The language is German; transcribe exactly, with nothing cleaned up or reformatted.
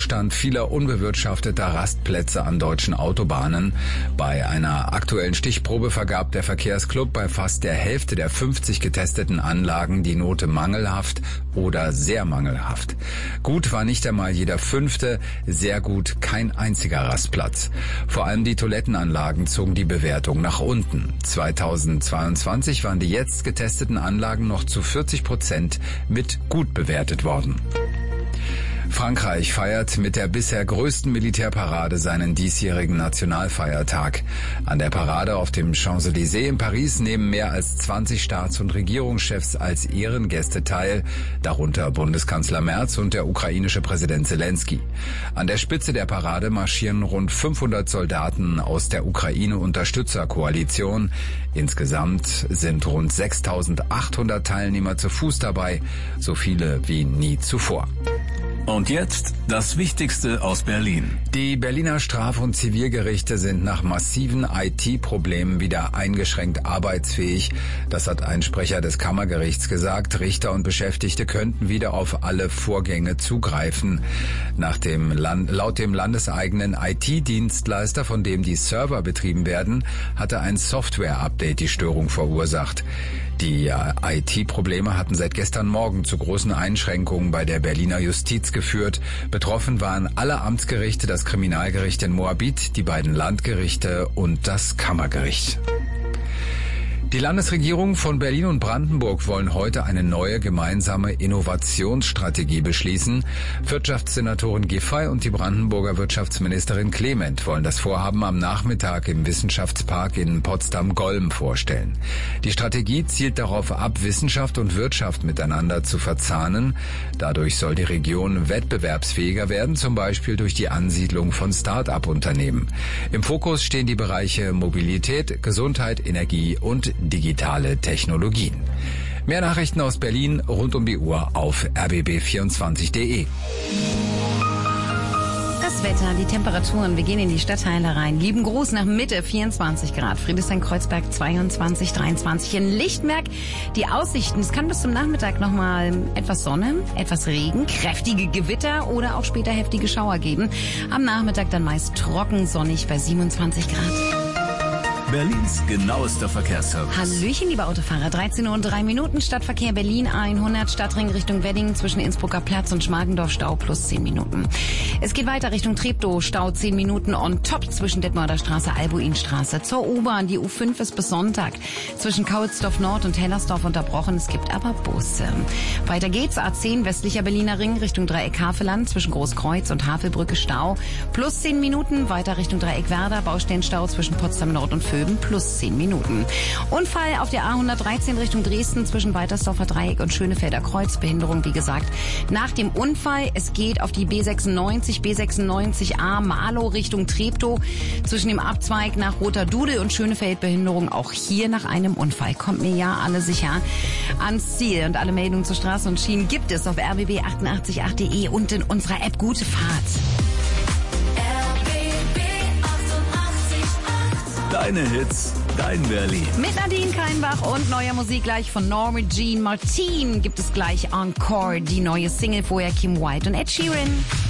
Stand vieler unbewirtschafteter Rastplätze an deutschen Autobahnen. Bei einer aktuellen Stichprobe vergab der Verkehrsclub bei fast der Hälfte der fünfzig getesteten Anlagen die Note mangelhaft oder sehr mangelhaft. Gut war nicht einmal jeder fünfte, sehr gut kein einziger Rastplatz. Vor allem die Toilettenanlagen zogen die Bewertung nach unten. zweitausendzweiundzwanzig waren die jetzt getesteten Anlagen noch zu vierzig Prozent mit gut bewertet worden. Frankreich feiert mit der bisher größten Militärparade seinen diesjährigen Nationalfeiertag. An der Parade auf dem Champs-Élysées in Paris nehmen mehr als zwanzig Staats- und Regierungschefs als Ehrengäste teil, darunter Bundeskanzler Merz und der ukrainische Präsident Zelensky. An der Spitze der Parade marschieren rund fünfhundert Soldaten aus der Ukraine-Unterstützerkoalition. Insgesamt sind rund sechstausendachthundert Teilnehmer zu Fuß dabei, so viele wie nie zuvor. Und jetzt das Wichtigste aus Berlin. Die Berliner Straf- und Zivilgerichte sind nach massiven I T-Problemen wieder eingeschränkt arbeitsfähig. Das hat ein Sprecher des Kammergerichts gesagt. Richter und Beschäftigte könnten wieder auf alle Vorgänge zugreifen. Nach dem Land, laut dem landeseigenen I T-Dienstleister, von dem die Server betrieben werden, hatte ein Software-Update die Störung verursacht. Die I T-Probleme hatten seit gestern Morgen zu großen Einschränkungen bei der Berliner Justiz geführt. Betroffen waren alle Amtsgerichte, das Kriminalgericht in Moabit, die beiden Landgerichte und das Kammergericht. Die Landesregierung von Berlin und Brandenburg wollen heute eine neue gemeinsame Innovationsstrategie beschließen. Wirtschaftssenatorin Giffey und die Brandenburger Wirtschaftsministerin Clement wollen das Vorhaben am Nachmittag im Wissenschaftspark in Potsdam-Golm vorstellen. Die Strategie zielt darauf ab, Wissenschaft und Wirtschaft miteinander zu verzahnen. Dadurch soll die Region wettbewerbsfähiger werden, zum Beispiel durch die Ansiedlung von Start-up-Unternehmen. Im Fokus stehen die Bereiche Mobilität, Gesundheit, Energie und digitale Technologien. Mehr Nachrichten aus Berlin rund um die Uhr auf r b b vierundzwanzig punkt d e. Das Wetter, die Temperaturen, wir gehen in die Stadtteile rein. Lieben Gruß nach Mitte, vierundzwanzig Grad. Friedrichshain-Kreuzberg zweiundzwanzig, dreiundzwanzig. In Lichtenberg die Aussichten. Es kann bis zum Nachmittag nochmal etwas Sonne, etwas Regen, kräftige Gewitter oder auch später heftige Schauer geben. Am Nachmittag dann meist trocken, sonnig bei siebenundzwanzig Grad. Berlins genauester Verkehrsservice. Hallöchen, liebe Autofahrer. dreizehn Uhr und drei Minuten. Stadtverkehr Berlin hundert, Stadtring Richtung Wedding zwischen Innsbrucker Platz und Schmargendorf Stau plus zehn Minuten. Es geht weiter Richtung Treptow, Stau zehn Minuten on top zwischen Detmolder Straße, Albuinstraße. Zur U-Bahn, die U fünf ist bis Sonntag zwischen Kaulsdorf Nord und Hellersdorf unterbrochen. Es gibt aber Busse. Weiter geht's, A zehn, westlicher Berliner Ring Richtung Dreieck Havelland zwischen Großkreuz und Havelbrücke Stau plus zehn Minuten. Weiter Richtung Dreieck Werder, Baustellenstau zwischen Potsdam Nord und Vöben plus zehn Minuten. Unfall auf der A hundertdreizehn Richtung Dresden zwischen Waltersdorfer Dreieck und Schönefelder Kreuz. Behinderung, wie gesagt, nach dem Unfall. Es geht auf die B sechsundneunzig, B sechsundneunzig A Marlow Richtung Treptow zwischen dem Abzweig nach Roter Dudel und Schönefeld. Behinderung auch hier nach einem Unfall. Kommt mir ja alle sicher ans Ziel. Und alle Meldungen zur Straße und Schienen gibt es auf r b b achtundachtzig punkt acht punkt d e und in unserer App. Gute Fahrt. Deine Hits, dein Berlin. Mit Nadine Keinbach und neuer Musik gleich von Norma Jean Martin gibt es gleich Encore, die neue Single, vorher Kim Wilde und Ed Sheeran.